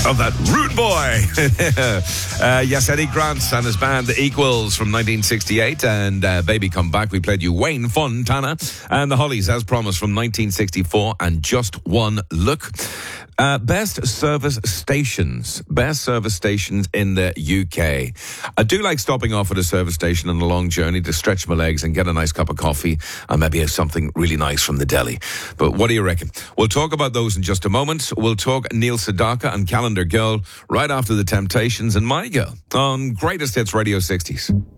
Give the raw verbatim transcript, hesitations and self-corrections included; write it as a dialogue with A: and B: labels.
A: of that rude boy. uh, yes, Eddie Grant and his band The Equals from nineteen sixty-eight, and uh, Baby Come Back. We played you Wayne Fontana and the Hollies, as promised, from nineteen sixty-four, and Just One Look. Uh, best service stations. Best service stations in the U K. I do like stopping off at a service station on a long journey to stretch my legs and get a nice cup of coffee and maybe have something really nice from the deli. But what do you reckon? We'll talk about those in just a moment. We'll talk Neil Sedaka and Calendar Girl right after The Temptations and My Girl on Greatest Hits Radio sixties.